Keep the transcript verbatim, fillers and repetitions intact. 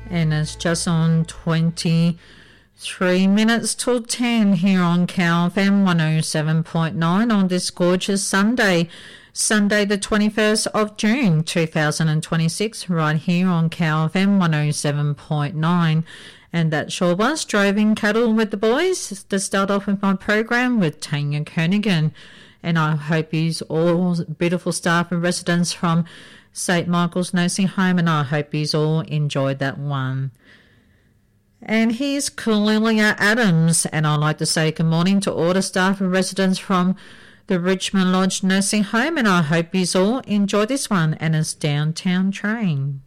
And it's just on twenty-three minutes till ten here on C A L F M one oh seven point nine on this gorgeous Sunday, Sunday the twenty-first of June two thousand twenty-six, right here on C A L F M one oh seven point nine. And that sure was Driving Cattle with the Boys to start off with my program with Tanya Kernaghan. And I hope yous all beautiful staff and residents from Saint Michael's Nursing Home, and I hope yous all enjoyed that one. And here's Cornelia Adams, and I'd like to say good morning to all the staff and residents from the Richmond Lodge Nursing Home, and I hope yous all enjoy this one, and it's Downtown Train.